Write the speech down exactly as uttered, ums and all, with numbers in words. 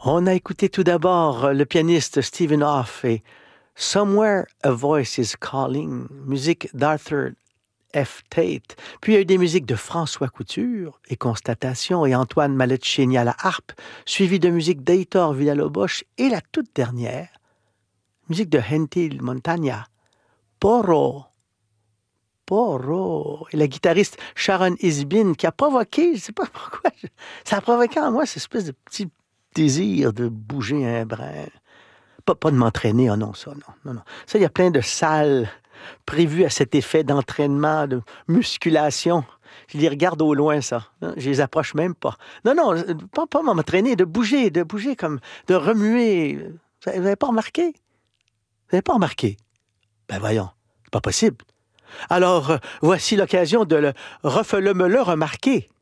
On a écouté tout d'abord le pianiste Stephen Hoff et Somewhere a Voice is Calling, musique d'Arthur F. Tate. Puis il y a eu des musiques de François Couture et Constatation et Antoine Maletchini à la harpe, suivi de musique d'Heitor Villa-Lobos et la toute dernière, musique de Gentil Montagna, Porro. Porro. Et la guitariste Sharon Isbin qui a provoqué, je ne sais pas pourquoi, ça a provoqué en moi cette espèce de petit désir de bouger un brin. Pas, pas de m'entraîner, oh non, ça, non, non, non. Ça, il y a plein de salles prévues à cet effet d'entraînement, de musculation. Je les regarde au loin, ça. Je les approche même pas. Non, non, pas, pas m'entraîner, de bouger, de bouger comme, de remuer. Vous n'avez pas remarqué? Vous n'avez pas remarqué? Ben voyons, c'est pas possible. Alors, euh, voici l'occasion de le refle-me-le remarquer.